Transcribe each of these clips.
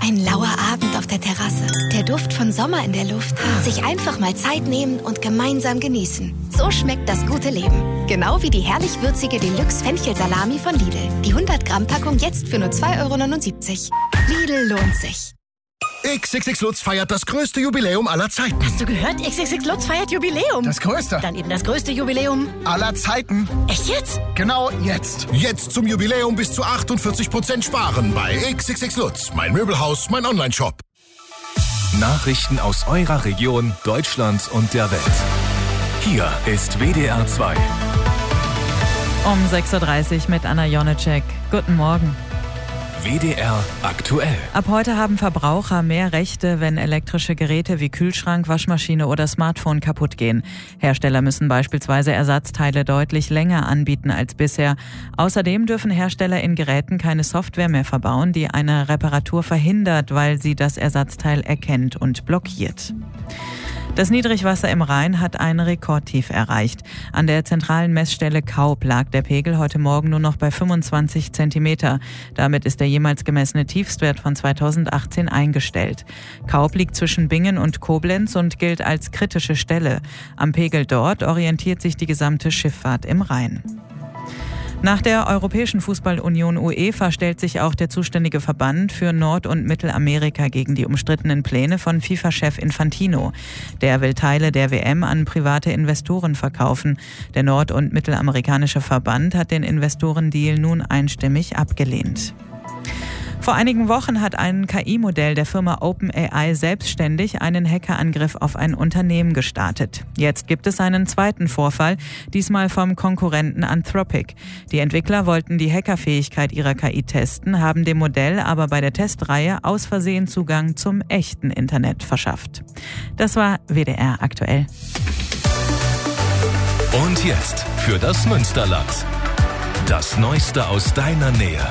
Ein lauer Abend auf der Terrasse. Der Duft von Sommer in der Luft. Sich einfach mal Zeit nehmen und gemeinsam genießen. So schmeckt das gute Leben. Genau wie die herrlich würzige Deluxe-Fenchelsalami von Lidl. Die 100-Gramm-Packung jetzt für nur 2,79 €. Lidl lohnt sich. XXX Lutz feiert das größte Jubiläum aller Zeiten. Hast du gehört? XXX Lutz feiert Jubiläum. Das größte? Dann eben das größte Jubiläum aller Zeiten. Echt jetzt? Genau jetzt. Jetzt zum Jubiläum bis zu 48% sparen bei XXX Lutz. Mein Möbelhaus, mein Onlineshop. Nachrichten aus eurer Region, Deutschland und der Welt. Hier ist WDR 2. Um 6:30 Uhr mit Anna Jonecek. Guten Morgen. WDR aktuell. Ab heute haben Verbraucher mehr Rechte, wenn elektrische Geräte wie Kühlschrank, Waschmaschine oder Smartphone kaputt gehen. Hersteller müssen beispielsweise Ersatzteile deutlich länger anbieten als bisher. Außerdem dürfen Hersteller in Geräten keine Software mehr verbauen, die eine Reparatur verhindert, weil sie das Ersatzteil erkennt und blockiert. Das Niedrigwasser im Rhein hat ein Rekordtief erreicht. An der zentralen Messstelle Kaub lag der Pegel heute Morgen nur noch bei 25 Zentimeter. Damit ist der jemals gemessene Tiefstwert von 2018 eingestellt. Kaub liegt zwischen Bingen und Koblenz und gilt als kritische Stelle. Am Pegel dort orientiert sich die gesamte Schifffahrt im Rhein. Nach der Europäischen Fußballunion UEFA stellt sich auch der zuständige Verband für Nord- und Mittelamerika gegen die umstrittenen Pläne von FIFA-Chef Infantino. Der will Teile der WM an private Investoren verkaufen. Der nord- und mittelamerikanische Verband hat den Investorendeal nun einstimmig abgelehnt. Vor einigen Wochen hat ein KI-Modell der Firma OpenAI selbstständig einen Hackerangriff auf ein Unternehmen gestartet. Jetzt gibt es einen zweiten Vorfall, diesmal vom Konkurrenten Anthropic. Die Entwickler wollten die Hackerfähigkeit ihrer KI testen, haben dem Modell aber bei der Testreihe aus Versehen Zugang zum echten Internet verschafft. Das war WDR aktuell. Und jetzt für das Münsterland. Das Neueste aus deiner Nähe.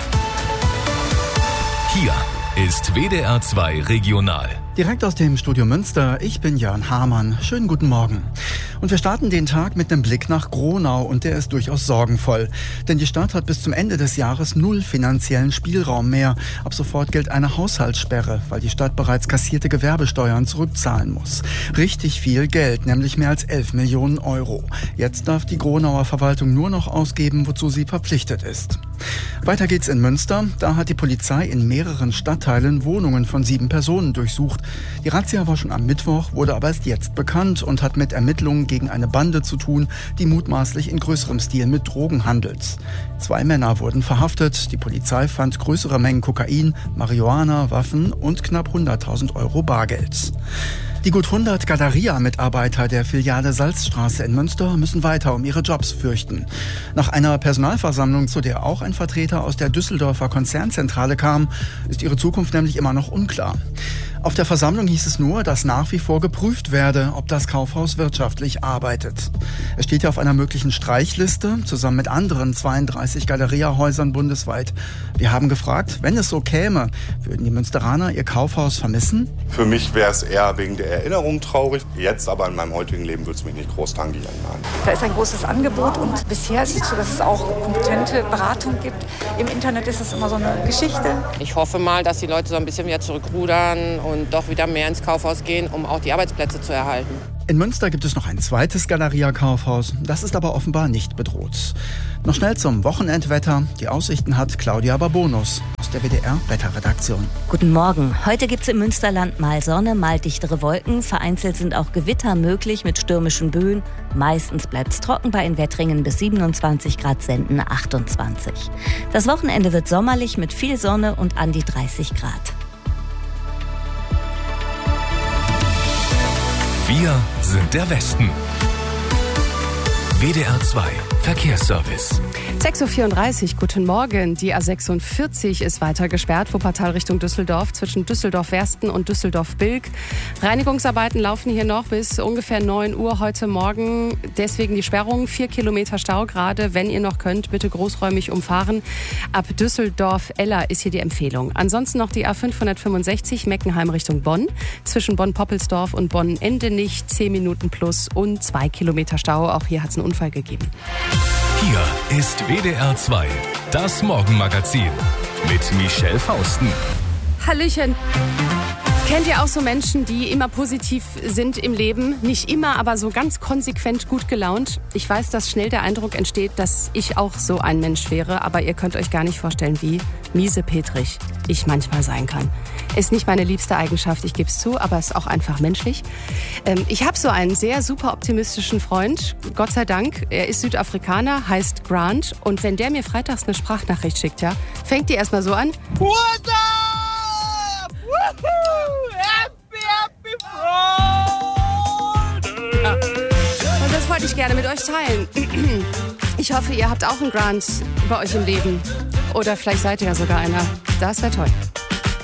Hier ist WDR 2 Regional. Direkt aus dem Studio Münster, ich bin Jörn Hamann. Schönen guten Morgen. Und wir starten den Tag mit einem Blick nach Gronau und der ist durchaus sorgenvoll. Denn die Stadt hat bis zum Ende des Jahres 0 finanziellen Spielraum mehr. Ab sofort gilt eine Haushaltssperre, weil die Stadt bereits kassierte Gewerbesteuern zurückzahlen muss. Richtig viel Geld, nämlich mehr als 11 Millionen €. Jetzt darf die Gronauer Verwaltung nur noch ausgeben, wozu sie verpflichtet ist. Weiter geht's in Münster. Da hat die Polizei in mehreren Stadtteilen Wohnungen von 7 Personen durchsucht. Die Razzia war schon am Mittwoch, wurde aber erst jetzt bekannt und hat mit Ermittlungen gegen eine Bande zu tun, die mutmaßlich in größerem Stil mit Drogen handelt. 2 Männer wurden verhaftet. Die Polizei fand größere Mengen Kokain, Marihuana, Waffen und knapp 100.000 € Bargeld. Die gut 100 Galeria-Mitarbeiter der Filiale Salzstraße in Münster müssen weiter um ihre Jobs fürchten. Nach einer Personalversammlung, zu der auch ein Vertreter aus der Düsseldorfer Konzernzentrale kam, ist ihre Zukunft nämlich immer noch unklar. Auf der Versammlung hieß es nur, dass nach wie vor geprüft werde, ob das Kaufhaus wirtschaftlich arbeitet. Es steht ja auf einer möglichen Streichliste, zusammen mit anderen 32 Galeria-Häusern bundesweit. Wir haben gefragt, wenn es so käme, würden die Münsteraner ihr Kaufhaus vermissen? Für mich wäre es eher wegen der Erinnerung traurig. Jetzt aber in meinem heutigen Leben würde es mich nicht groß tangieren. Nein. Da ist ein großes Angebot und bisher ist es so, dass es auch kompetente Beratung gibt. Im Internet ist es immer so eine Geschichte. Ich hoffe mal, dass die Leute so ein bisschen wieder zurückrudern und doch wieder mehr ins Kaufhaus gehen, um auch die Arbeitsplätze zu erhalten. In Münster gibt es noch ein zweites Galeria-Kaufhaus. Das ist aber offenbar nicht bedroht. Noch schnell zum Wochenendwetter. Die Aussichten hat Claudia Babonus aus der WDR-Wetterredaktion. Guten Morgen. Heute gibt es im Münsterland mal Sonne, mal dichtere Wolken. Vereinzelt sind auch Gewitter möglich mit stürmischen Böen. Meistens bleibt es trocken bei in Wettringen bis 27 Grad, Senden 28. Das Wochenende wird sommerlich mit viel Sonne und an die 30 Grad. Wir sind der Westen. WDR 2 Verkehrsservice. 6:34 Uhr, guten Morgen. Die A46 ist weiter gesperrt, Wuppertal Richtung Düsseldorf, zwischen Düsseldorf-Wersten und Düsseldorf-Bilk. Reinigungsarbeiten laufen hier noch bis ungefähr 9 Uhr heute Morgen. Deswegen die Sperrung, 4 Kilometer Stau gerade. Wenn ihr noch könnt, bitte großräumig umfahren. Ab Düsseldorf-Eller ist hier die Empfehlung. Ansonsten noch die A565 Meckenheim Richtung Bonn, zwischen Bonn-Poppelsdorf und Bonn-Endenich, 10 Minuten plus und 2 Kilometer Stau. Auch hier hat es einen Unfall gegeben. Hier ist WDR 2, das Morgenmagazin mit Michelle Fausten. Hallöchen. Kennt ihr auch so Menschen, die immer positiv sind im Leben? Nicht immer, aber so ganz konsequent gut gelaunt. Ich weiß, dass schnell der Eindruck entsteht, dass ich auch so ein Mensch wäre. Aber ihr könnt euch gar nicht vorstellen, wie miesepetrig ich manchmal sein kann. Ist nicht meine liebste Eigenschaft, ich gebe es zu, aber ist auch einfach menschlich. Ich habe so einen sehr super optimistischen Freund, Gott sei Dank. Er ist Südafrikaner, heißt Grant. Und wenn der mir freitags eine Sprachnachricht schickt, ja, fängt die erstmal so an. What up? Woohoo! Happy Friday! Ja. Und das wollte ich gerne mit euch teilen. Ich hoffe, ihr habt auch einen Grant bei euch im Leben. Oder vielleicht seid ihr ja sogar einer. Das wäre toll.